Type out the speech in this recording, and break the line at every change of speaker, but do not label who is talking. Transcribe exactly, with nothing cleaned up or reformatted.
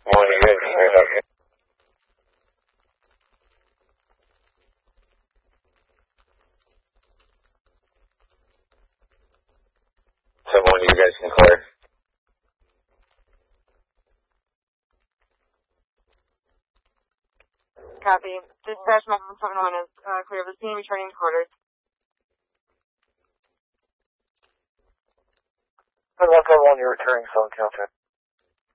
Morning, good. Okay. Someone you guys can clear.
Copy. Dispatch Medical seven one is uh, clear of the scene, returning to quarters.
Good luck, everyone. You're returning phone counter.